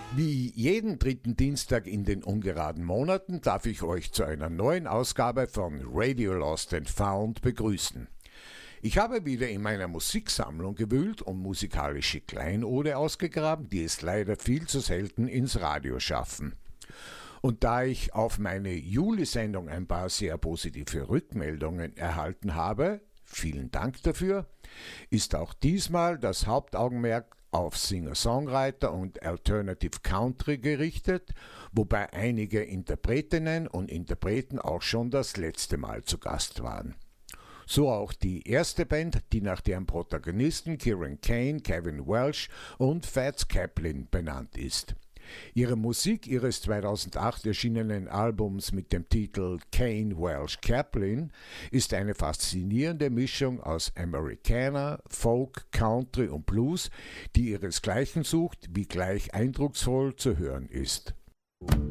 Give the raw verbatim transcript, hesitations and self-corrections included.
Wie jeden dritten Dienstag in den ungeraden Monaten darf ich euch zu einer neuen Ausgabe von Radio Lost and Found begrüßen. Ich habe wieder in meiner Musiksammlung gewühlt und musikalische Kleinode ausgegraben, die es leider viel zu selten ins Radio schaffen. Und da ich auf meine Juli-Sendung ein paar sehr positive Rückmeldungen erhalten habe, vielen Dank dafür, ist auch diesmal das Hauptaugenmerk auf Singer-Songwriter und Alternative Country gerichtet, wobei einige Interpretinnen und Interpreten auch schon das letzte Mal zu Gast waren. So auch die erste Band, die nach deren Protagonisten Kieran Kane, Kevin Welsh und Fats Kaplan benannt ist. Ihre Musik ihres zweitausendacht erschienenen Albums mit dem Titel Kane, Welsh, Kaplan ist eine faszinierende Mischung aus Americana, Folk, Country und Blues, die ihresgleichen sucht, wie gleich eindrucksvoll zu hören ist.